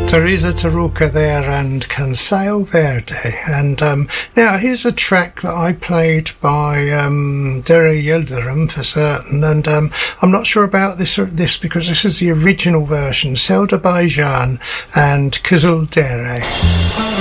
Teresa Taruca there and Cansao Verde. And now here's a track that I played by Dere Yildirim for certain, and I'm not sure about this because this is the original version, Selda Baijan and Kızıl Dere.